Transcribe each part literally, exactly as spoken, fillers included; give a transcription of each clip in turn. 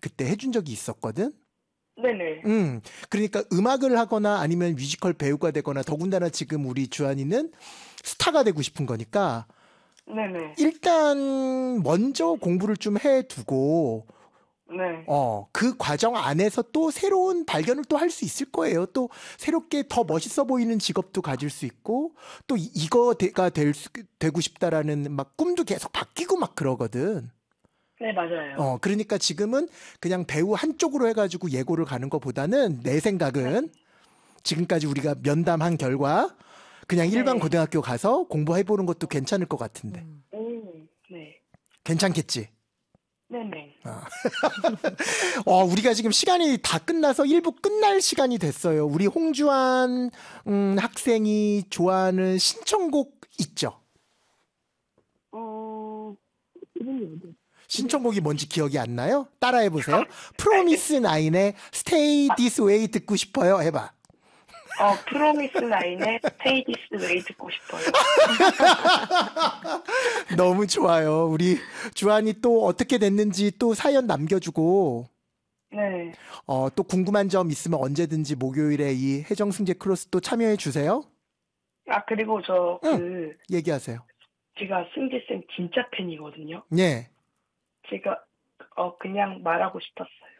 그때 해준 적이 있었거든. 네네. 음, 그러니까 음악을 하거나 아니면 뮤지컬 배우가 되거나 더군다나 지금 우리 주한이는 스타가 되고 싶은 거니까 네네. 일단 먼저 공부를 좀 해두고 네. 어, 그 과정 안에서 또 새로운 발견을 또 할 수 있을 거예요. 또 새롭게 더 멋있어 보이는 직업도 가질 수 있고 또 이- 이거가 될 수, 되고 싶다라는 막 꿈도 계속 바뀌고 막 그러거든. 네, 맞아요. 어, 그러니까 지금은 그냥 배우 한쪽으로 해가지고 예고를 가는 것보다는 내 생각은 지금까지 우리가 면담한 결과 그냥 일반 네. 고등학교 가서 공부해보는 것도 괜찮을 것 같은데. 음, 네. 괜찮겠지? 네네. 어, 우리가 지금 시간이 다 끝나서 일 부 끝날 시간이 됐어요. 우리 홍주환 음, 학생이 좋아하는 신청곡 있죠? 어, 이름이 어디? 신청곡이 뭔지 기억이 안 나요? 따라해보세요. 프로미스 나인의 Stay This Way 듣고 싶어요. 해봐. 어, 프로미스 나인의 Stay This Way 듣고 싶어요. 너무 좋아요. 우리 주한이 또 어떻게 됐는지 또 사연 남겨주고 네. 어, 또 궁금한 점 있으면 언제든지 목요일에 이 해정승제 크로스 또 참여해 주세요. 아, 그리고 저, 그, 응, 얘기하세요. 제가 승재쌤 진짜 팬이거든요. 예. 제가, 어, 그냥 말하고 싶었어요.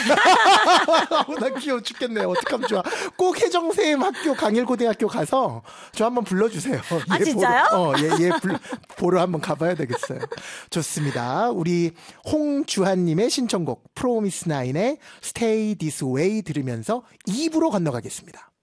나 귀여워 죽겠네. 어떡하면 좋아. 꼭 혜정쌤 학교 강일고등학교 가서 저 한번 불러주세요. 아, 얘 진짜요? 보러, 어, 얘, 얘 불, 보러 한번 가봐야 되겠어요. 좋습니다. 우리 홍주한님의 신청곡 프로미스 나인의 Stay This Way 들으면서 이 부로 건너가겠습니다.